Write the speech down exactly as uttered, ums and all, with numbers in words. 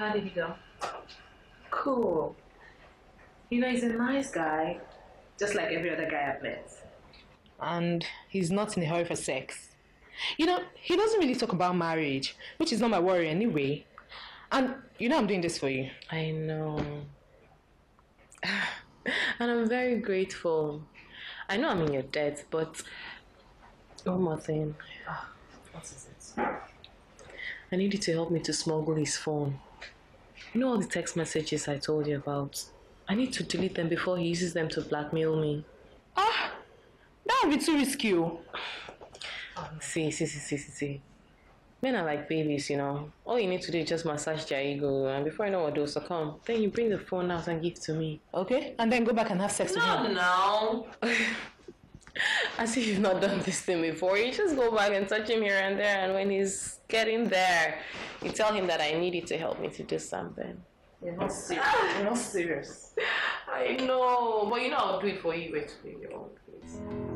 How did he go? Cool. You know, he's a nice guy, just like every other guy I've met. And he's not in a hurry for sex. You know, he doesn't really talk about marriage, which is not my worry anyway. And you know I'm doing this for you. I know. And I'm very grateful. I know I'm in your debt, but one more thing. What is it? I need you to help me to smuggle his phone. You know all the text messages I told you about? I need to delete them before he uses them to blackmail me. Ah, that would be too risky. Oh. See, see, see, see, see, see. Men are like babies, you know. All you need to do is just massage their ego, and before I know what they'll succumb, then you bring the phone out and give it to me. Okay, and then go back and have sex with him. No, no. As if you've not done this thing before. You just go back and touch him here and there, and when he's getting there, you tell him that I need you to help me to do something. You're not serious. You're not serious. I know, but you know I'll do it for you. Wait, wait, you won't, please.